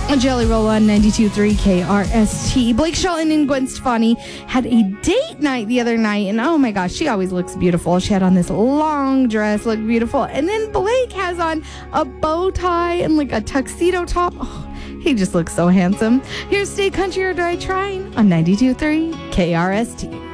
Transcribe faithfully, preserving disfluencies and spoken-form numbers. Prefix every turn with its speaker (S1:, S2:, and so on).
S1: A Jelly Roll on ninety-two point three K R S T. Blake Shelton and Gwen Stefani had a date night the other night, and oh my gosh, she always looks beautiful. She had on this long dress, looked beautiful, and then Blake has on a bow tie and like a tuxedo top. Oh, he just looks so handsome. Here's Stay Country or Die Trying on ninety-two point three K R S T.